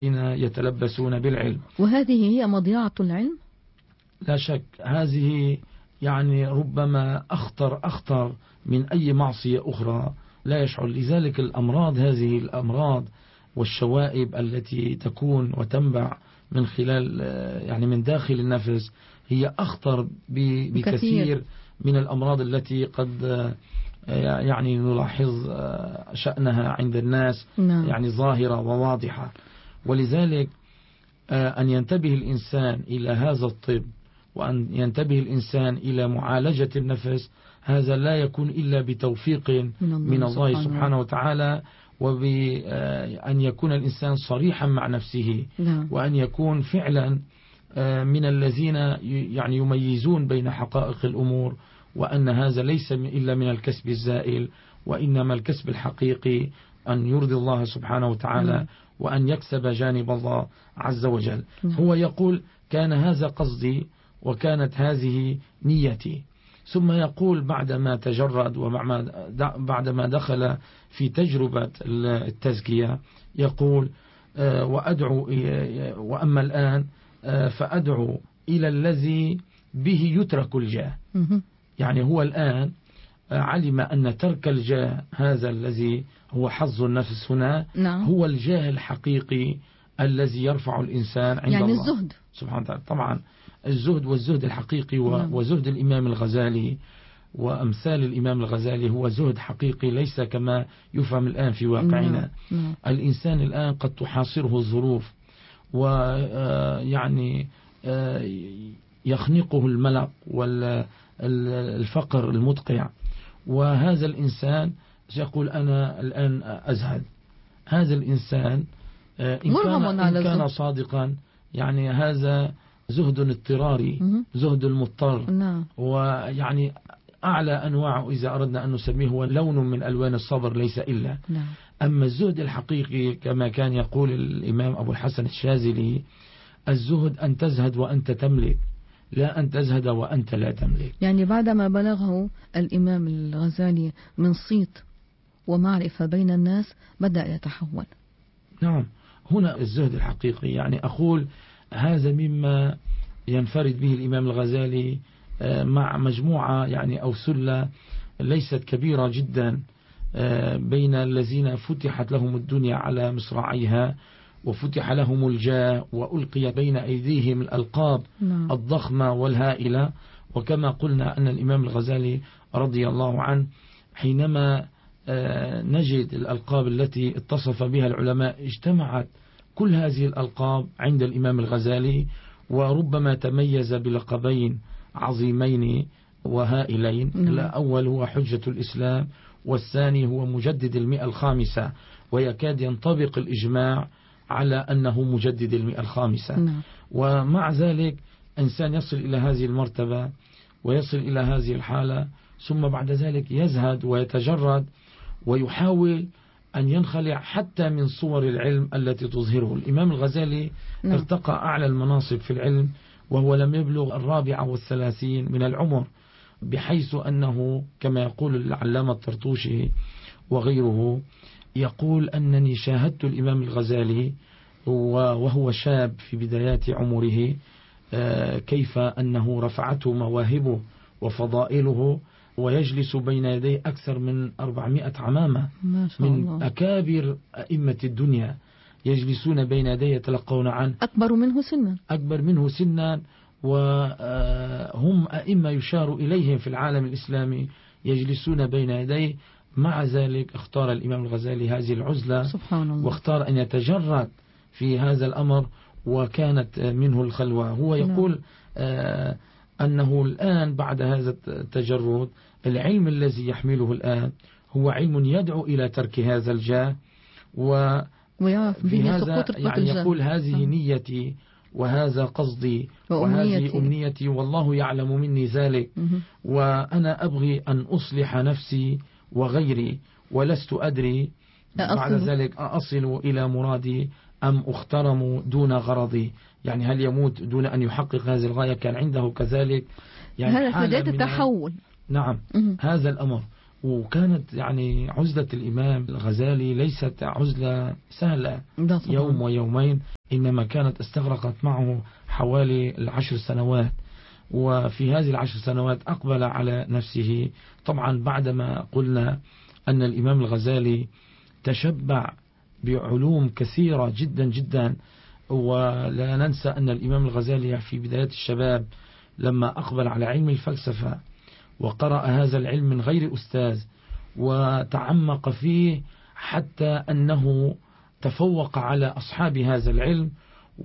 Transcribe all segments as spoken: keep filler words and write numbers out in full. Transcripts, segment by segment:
يتلبسون بالعلم. وهذه هي مضيعة العلم؟ لا شك، هذه يعني ربما أخطر أخطر من أي معصية أخرى لا يشعر. لذلك الأمراض، هذه الأمراض والشوائب التي تكون وتنبع من خلال يعني من داخل النفس هي أخطر بكثير من الأمراض التي قد يعني نلاحظ شأنها عند الناس يعني ظاهرة وواضحة. ولذلك أن ينتبه الإنسان إلى هذا الطب، وأن ينتبه الإنسان إلى معالجة النفس، هذا لا يكون إلا بتوفيق من الله, من الله سبحانه وتعالى، وبأن يكون الإنسان صريحا مع نفسه، وأن يكون فعلا من الذين يعني يميزون بين حقائق الأمور، وأن هذا ليس إلا من الكسب الزائل، وإنما الكسب الحقيقي أن يرضي الله سبحانه وتعالى وأن يكسب جانب الله عز وجل. هو يقول كان هذا قصدي وكانت هذه نيتي. ثم يقول بعدما تجرد وبعدما دخل في تجربة التزكية يقول وأدعو وأما الآن فأدعو إلى الذي به يترك الجاه. يعني هو الآن علم أن ترك الجاه هذا الذي هو حظ النفس هنا هو الجاه الحقيقي الذي يرفع الإنسان عند يعني الله الزهد سبحانه وتعالى. طبعا الزهد والزهد الحقيقي وزهد الإمام الغزالي وأمثال الإمام الغزالي هو زهد حقيقي، ليس كما يفهم الآن في واقعنا. الإنسان الآن قد تحاصره الظروف ويعني يخنقه الملق والفقر المدقع، وهذا الإنسان يقول أنا الآن أزهد. هذا الإنسان إن كان, إن كان صادقا يعني هذا زهد اضطراري، زهد المضطر، ويعني أعلى أنواع إذا أردنا أن نسميه هو لون من ألوان الصبر ليس إلا. أما الزهد الحقيقي كما كان يقول الإمام أبو الحسن الشاذلي الزهد أن تزهد وأنت تملك، لا أن تزهد وأنت لا تملك. يعني بعدما بلغه الإمام الغزالي من صيت ومعرفة بين الناس بدأ يتحول. نعم، هنا الزهد الحقيقي. يعني أقول هذا مما ينفرد به الإمام الغزالي مع مجموعة يعني أو سلة ليست كبيرة جدا بين الذين فتحت لهم الدنيا على مصراعيها وفتح لهم الجاه وألقي بين أيديهم الألقاب نعم. الضخمة والهائلة. وكما قلنا أن الإمام الغزالي رضي الله عنه حينما نجد الألقاب التي اتصف بها العلماء اجتمعت كل هذه الألقاب عند الإمام الغزالي، وربما تميز بلقبين عظيمين وهائلين. نعم. الأول هو حجة الإسلام، والثاني هو مجدد المئة الخامسة، ويكاد ينطبق الإجماع على أنه مجدد المئة الخامسة. نعم. ومع ذلك إنسان يصل إلى هذه المرتبة ويصل إلى هذه الحالة ثم بعد ذلك يزهد ويتجرد ويحاول أن ينخلع حتى من صور العلم التي تظهره. الإمام الغزالي نعم. ارتقى أعلى المناصب في العلم وهو لم يبلغ الرابعة والثلاثين من العمر، بحيث أنه كما يقول العلامة الطرطوشي وغيره يقول أنني شاهدت الإمام الغزالي وهو شاب في بدايات عمره كيف أنه رفعته مواهبه وفضائله، ويجلس بين يديه أكثر من أربعمائة عمامة من أكابر أئمة الدنيا يجلسون بين يديه يتلقون عنه، أكبر منه سنا أكبر منه سنا وهم أئمة يشار إليهم في العالم الإسلامي يجلسون بين يديه. مع ذلك اختار الإمام الغزالي هذه العزلة سبحان الله، واختار أن يتجرد في هذا الأمر وكانت منه الخلوة. هو يقول آه أنه الآن بعد هذا التجرد العلم الذي يحمله الآن هو علم يدعو إلى ترك هذا الجاه، وفي هذا يعني يقول هذه نيتي وهذا قصدي وهذه أمنيتي والله يعلم مني ذلك، وأنا أبغي أن أصلح نفسي وغيري ولست أدري بعد ذلك أصل إلى مرادي أم أخترم دون غرضي. يعني هل يموت دون أن يحقق هذه الغاية؟ كان عنده كذلك يعني هذا بداية التحول. نعم هذا الأمر. وكانت يعني عزلة الإمام الغزالي ليست عزلة سهلة يوم ويومين، إنما كانت استغرقت معه حوالي العشر سنوات. وفي هذه العشر سنوات أقبل على نفسه. طبعا بعدما قلنا أن الإمام الغزالي تشبع بعلوم كثيرة جدا جدا، ولا ننسى أن الإمام الغزالي في بداية الشباب لما أقبل على علم الفلسفة وقرأ هذا العلم من غير أستاذ وتعمق فيه حتى أنه تفوق على أصحاب هذا العلم،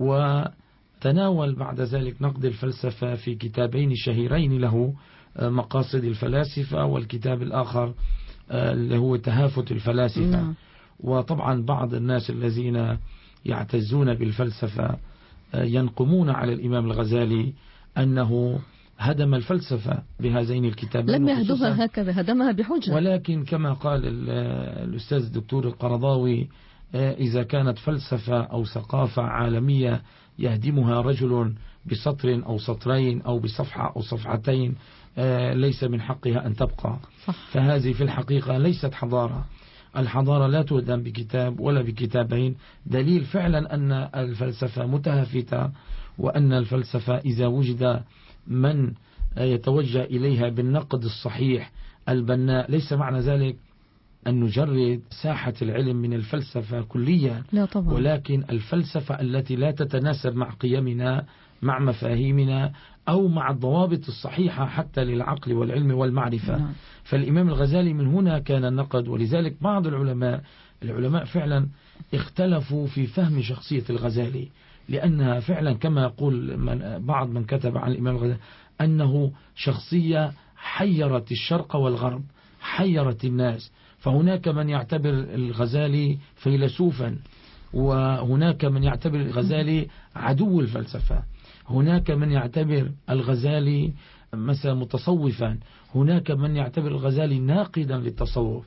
وتناول بعد ذلك نقد الفلسفة في كتابين شهيرين له، مقاصد الفلاسفة والكتاب الآخر اللي هو تهافت الفلاسفة. وطبعا بعض الناس الذين يعتزون بالفلسفة ينقمون على الإمام الغزالي أنه هدم الفلسفة بهذين الكتابين. لم يهدمها هكذا، هدمها بحجة. ولكن كما قال الأستاذ الدكتور القرضاوي، إذا كانت فلسفة أو ثقافة عالمية يهدمها رجل بسطر أو سطرين أو بصفحة أو صفحتين ليس من حقها أن تبقى. فهذه في الحقيقة ليست حضارة. الحضارة لا تهدم بكتاب ولا بكتابين. دليل فعلا أن الفلسفة متهافتة، وأن الفلسفة إذا وجد من يتوجه إليها بالنقد الصحيح البناء، ليس معنى ذلك أن نجرد ساحة العلم من الفلسفة كليا، لا طبعا. ولكن الفلسفة التي لا تتناسب مع قيمنا، مع مفاهيمنا، أو مع الضوابط الصحيحة حتى للعقل والعلم والمعرفة. نعم. فالإمام الغزالي من هنا كان النقد. ولذلك بعض العلماء العلماء فعلا اختلفوا في فهم شخصية الغزالي، لأنها فعلا كما يقول من بعض من كتب عن الإمام الغزالي أنه شخصية حيرت الشرق والغرب، حيرت الناس. فهناك من يعتبر الغزالي فيلسوفا، وهناك من يعتبر الغزالي عدو الفلسفة، هناك من يعتبر الغزالي مثلا متصوفا، هناك من يعتبر الغزالي ناقدا للتصوف.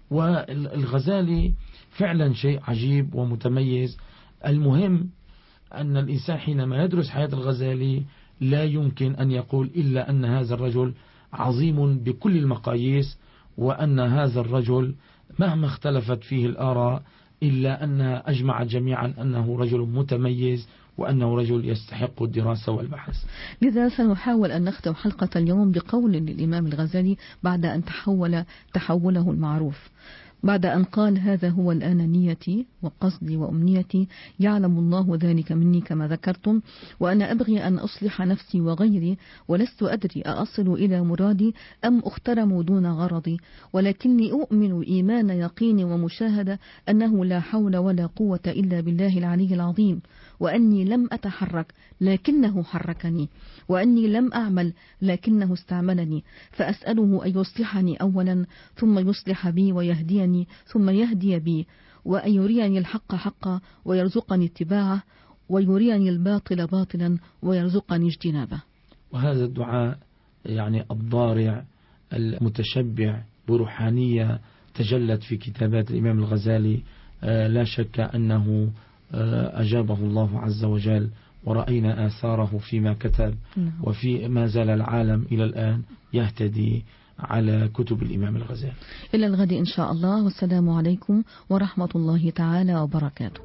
والغزالي فعلا شيء عجيب ومتميز. المهم أن الإنسان حينما يدرس حياة الغزالي لا يمكن أن يقول إلا أن هذا الرجل عظيم بكل المقاييس، وأن هذا الرجل مهما اختلفت فيه الآراء إلا أن أجمع جميعا أنه رجل متميز، وأنه رجل يستحق الدراسة والبحث. لذا سنحاول أن نختم حلقة اليوم بقول للإمام الغزالي بعد أن تحول تحوله المعروف، بعد أن قال: هذا هو الآن نيتي وقصدي وأمنيتي، يعلم الله ذلك مني كما ذكرتم، وأنا أبغي أن أصلح نفسي وغيري، ولست أدري أصل إلى مرادي أم أخترم دون غرضي، ولكني أؤمن إيمان يقين ومشاهدة أنه لا حول ولا قوة إلا بالله العلي العظيم، وأني لم أتحرك لكنه حركني، وأني لم أعمل لكنه استعملني، فأسأله أن يصلحني أولا ثم يصلح بي ويهديني ثم يهدي بي، وأن يريني الحق حقا ويرزقني اتباعه، ويريني الباطل باطلا ويرزقني اجتنابه. وهذا الدعاء يعني الضارع المتشبع بروحانية تجلت في كتابات الإمام الغزالي، لا شك أنه أجابه الله عز وجل، ورأينا آثاره فيما كتب، وفي ما زال العالم إلى الآن يهتدي على كتب الإمام الغزالي. إلى الغد إن شاء الله، والسلام عليكم ورحمة الله تعالى وبركاته.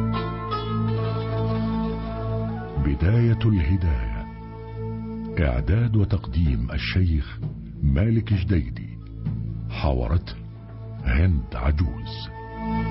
بداية الهداية، إعداد وتقديم الشيخ مالك جديدي، حاورته هند عجوز.